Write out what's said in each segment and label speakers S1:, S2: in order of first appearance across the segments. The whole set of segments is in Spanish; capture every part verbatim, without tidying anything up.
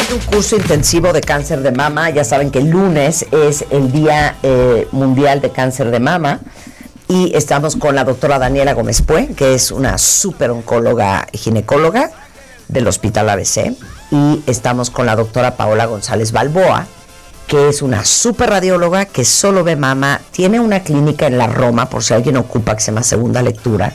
S1: un curso intensivo de cáncer de mama. Ya saben que el lunes es el Día eh, Mundial de Cáncer de Mama. Y estamos con la doctora Daniela Gómez Pue, que es una súper oncóloga y ginecóloga del Hospital A B C. Y estamos con la doctora Paola González Balboa, que es una súper radióloga que solo ve mama. Tiene una clínica en la Roma, por si alguien ocupa, que se llama Segunda Lectura,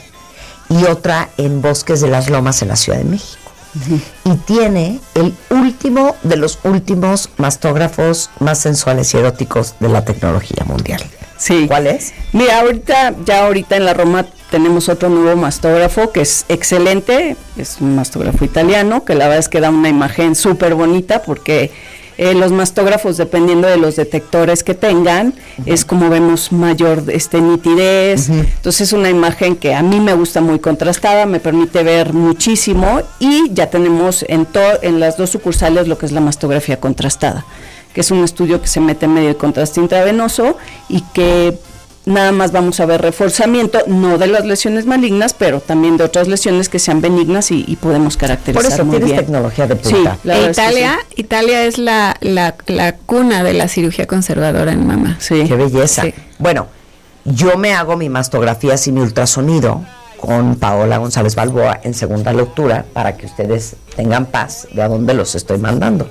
S1: y otra en Bosques de las Lomas en la Ciudad de México. Uh-huh. Y tiene el último de los últimos mastógrafos más sensuales y eróticos de la tecnología mundial.
S2: Sí.
S1: ¿Cuál es?
S2: Mira, ahorita, ya ahorita en la Roma tenemos otro nuevo mastógrafo que es excelente, es un mastógrafo italiano, que la verdad es que da una imagen súper bonita porque eh, los mastógrafos, dependiendo de los detectores que tengan, uh-huh. es como vemos mayor este, nitidez, uh-huh. entonces es una imagen que a mí me gusta muy contrastada, me permite ver muchísimo, y ya tenemos en, to- en las dos sucursales lo que es la mastografía contrastada, que es un estudio que se mete en medio de contraste intravenoso y que nada más vamos a ver reforzamiento, no de las lesiones malignas, pero también de otras lesiones que sean benignas y, y podemos caracterizar
S1: Por eso
S2: muy
S1: tienes
S2: bien.
S1: tecnología de punta.
S2: Sí, la
S3: Italia,
S2: es que sí.
S3: Italia es la, la, la cuna de la cirugía conservadora en mama.
S2: Sí.
S1: Qué belleza.
S3: Sí.
S1: Bueno, yo me hago mi mastografía sin mi ultrasonido con Paola González Balboa en Segunda Lectura para que ustedes tengan paz de a dónde los estoy mandando.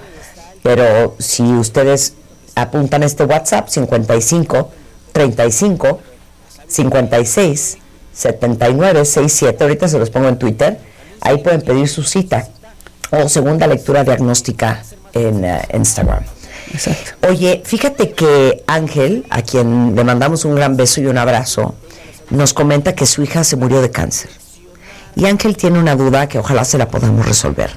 S1: Pero si ustedes apuntan este WhatsApp cincuenta y cinco, treinta y cinco, cincuenta y seis, setenta y nueve, sesenta y siete, ahorita se los pongo en Twitter, ahí pueden pedir su cita, o Segunda Lectura Diagnóstica en uh, Instagram.
S2: Exacto.
S1: Oye, fíjate que Ángel, a quien le mandamos un gran beso y un abrazo, nos comenta que su hija se murió de cáncer. Y Ángel tiene una duda que ojalá se la podamos resolver.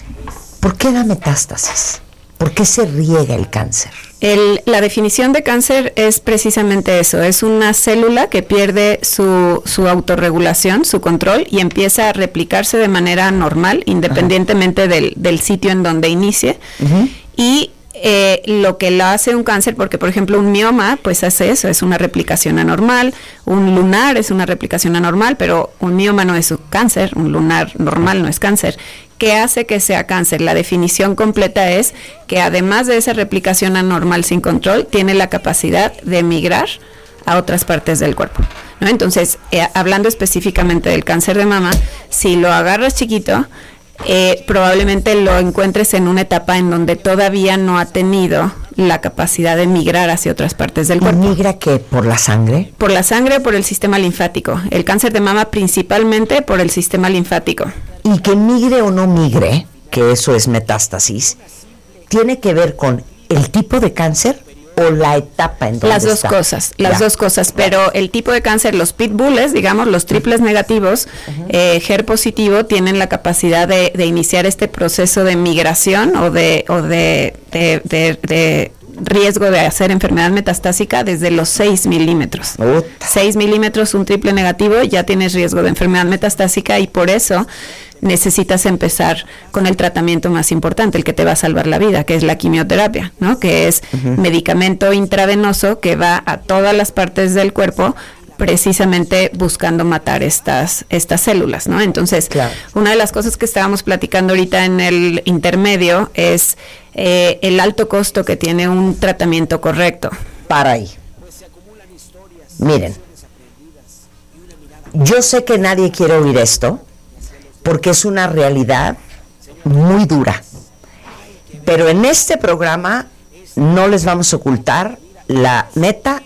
S1: ¿Por qué da metástasis? ¿Por qué se riega el cáncer?
S3: El, la definición de cáncer es precisamente eso, es una célula que pierde su, su autorregulación, su control, y empieza a replicarse de manera normal, independientemente del, del sitio en donde inicie. Uh-huh. Y eh, lo que lo hace un cáncer, porque por ejemplo un mioma pues hace eso, es una replicación anormal, un lunar es una replicación anormal, pero un mioma no es un cáncer, un lunar normal no es cáncer. ¿Qué hace que sea cáncer? La definición completa es que además de esa replicación anormal sin control, tiene la capacidad de migrar a otras partes del cuerpo, ¿no? Entonces, eh, hablando específicamente del cáncer de mama, si lo agarras chiquito, eh, probablemente lo encuentres en una etapa en donde todavía no ha tenido la capacidad de migrar hacia otras partes del cuerpo.
S1: ¿Migra qué? ¿Por la sangre?
S3: Por la sangre, por el sistema linfático. El cáncer de mama principalmente por el sistema linfático.
S1: Y que migre o no migre, que eso es metástasis, ¿tiene que ver con el tipo de cáncer o la etapa en donde
S3: Las dos
S1: está?
S3: cosas, las
S1: Ya.
S3: dos cosas, pero el tipo de cáncer, los pitbulls, digamos, los triples negativos, uh-huh. eh, G E R positivo, tienen la capacidad de, de iniciar este proceso de migración o de, o de, de, de, de riesgo de hacer enfermedad metastásica desde los seis milímetros.
S1: Uta.
S3: seis milímetros, un triple negativo, ya tienes riesgo de enfermedad metastásica, y por eso necesitas empezar con el tratamiento más importante, el que te va a salvar la vida, que es la quimioterapia, ¿no? Que es uh-huh. medicamento intravenoso que va a todas las partes del cuerpo, precisamente buscando matar estas estas células, ¿no? Entonces, claro. Una de las cosas que estábamos platicando ahorita en el intermedio es eh, el alto costo que tiene un tratamiento correcto.
S1: Para ahí. Miren, yo sé que nadie quiere oír esto, porque es una realidad muy dura. Pero en este programa no les vamos a ocultar la neta